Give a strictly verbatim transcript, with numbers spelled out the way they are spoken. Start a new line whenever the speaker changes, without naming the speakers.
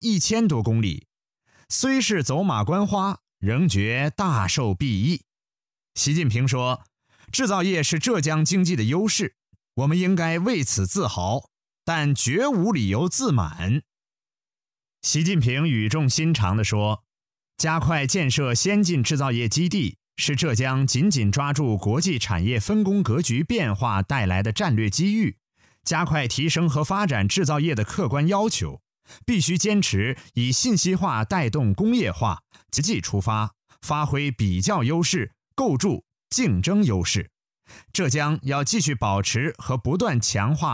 一千多公里，虽是走马观花，仍觉大受裨益。习近平说，制造业是浙江经济的优势，我们应该为此自豪，但绝无理由自满。习近平语重心长地说，加快建设先进制造业基地，是浙江紧紧抓住国际产业分工格局变化带来的战略机遇，加快提升和发展制造业的客观要求，必须坚持以信息化带动工业化，积极出发，发挥比较优势，构筑竞争优势。浙江要继续保持和不断强化